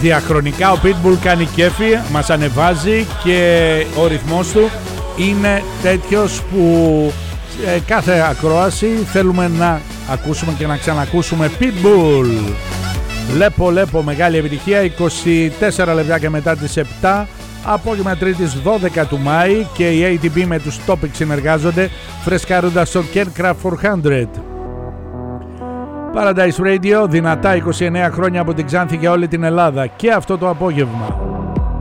Διαχρονικά ο Pitbull κάνει κέφι, μας ανεβάζει και ο ρυθμός του είναι τέτοιος που κάθε ακρόαση θέλουμε να ακούσουμε και να ξανακούσουμε Pitbull. Λέπο, μεγάλη επιτυχία, 24 λεπτάκια μετά τις 7, απόγευμα Τρίτης 12 του Μάη, και οι ATP με τους Topic συνεργάζονται φρεσκάροντας το Kencraft 400. Paradise Radio, δυνατά 29 χρόνια από την Ξάνθη για όλη την Ελλάδα, και αυτό το απόγευμα.